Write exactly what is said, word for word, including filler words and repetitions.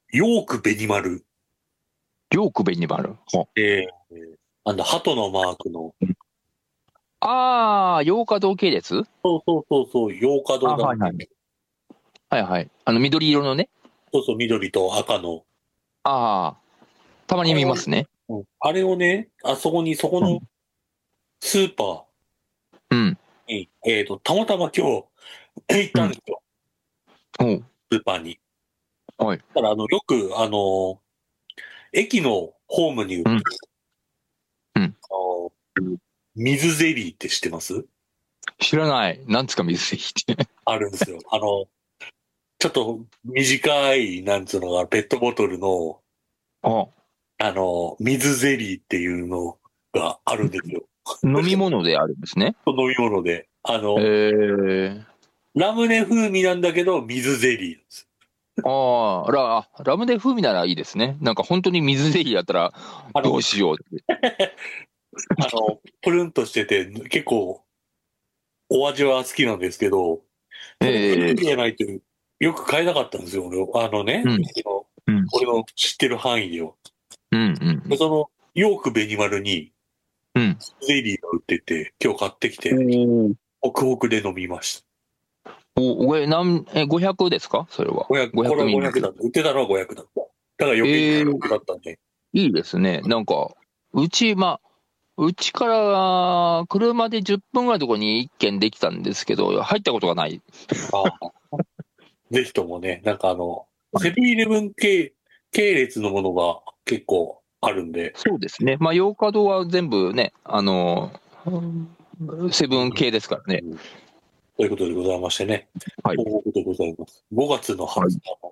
ヨークベニマル。 ヨークベニマル。ほえー、あの、鳩のマークの。 ああ、ヨーカドー系列。 そうそうそうそう、ヨーカドあ、 ーだっはいはい。 け。 はいはい。あの、緑色のね。 そうそう、緑と赤の。 ああ、たまにあれを、 見ますね。 うんあれをね、あそこに、そこうん。 のスーパうん。 ーに、えっと、たまたま今日行っうん。 たんですよ。 おう。 スーパーに。 はい。 ただ、あの、よく、あの、駅のホームに売ってる、 うん。うん。 あの、水ゼリーって知ってます？ 知らない。なんつか水石って。 あるんですよ。あの、ちょっと短い、なんつうのが、ペットボトルの、 あ、 あの、水ゼリーっていうのがあるんですよ。 飲み物であるんですね。 飲み物で。あへの、 え。 ラムネ風味なんだけど、水ゼリーなんです。 ああ、ラ、ラムネ風味ならいいですね。なんか本当に水ゼリーだったらあの、 どうしようって。 あの、プルンとしてて、結構、お味は好きなんですけど、その風味ええ。 じゃないと、よく買えなかったんですよ、俺。あのね、 うん。 そのうん。 俺の知ってる範囲では。 うん。うん。 で、その、ヨークベニマルに、 うん。 ゼリーが売ってて、今日買ってきおて、 ー。 ホクホクで飲みました。 お、これ何、え、ごひゃくですかそれは？ ごひゃく、これ 500 はミリリットル。 ごひゃくだった。売ってたのはごひゃくだった。だから余計にええ、 高くだったんで。 いいですね。なんか、うち、まあ、うちから車でじゅっぷんぐらいのところに一軒できたんですけど、入ったことがない。 ああ、ぜひともね、なんかあの、 はい。 セブンイレブン系、系列のものが結構あるんで、 そうですね。まあ、ヨーカドーは全部ね、あの、セブン系ですからね。 うんということでございましてね、 はい。 報告でございます。ごがつの20 はい。 日